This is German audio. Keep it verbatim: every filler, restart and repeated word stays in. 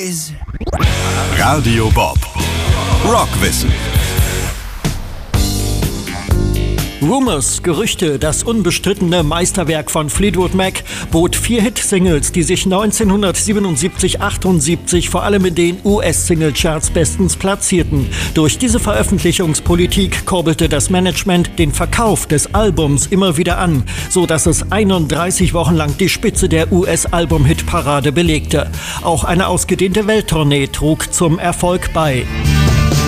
is. Radio Bob. Rockwissen. Rumours, Gerüchte, das unbestrittene Meisterwerk von Fleetwood Mac bot vier Hit-Singles, die sich neunzehnhundertsiebenundsiebzig achtundsiebzig vor allem in den U S-Single-Charts bestens platzierten. Durch diese Veröffentlichungspolitik kurbelte das Management den Verkauf des Albums immer wieder an, so dass es einunddreißig Wochen lang die Spitze der U S-Album-Hit-Parade belegte. Auch eine ausgedehnte Welttournee trug zum Erfolg bei.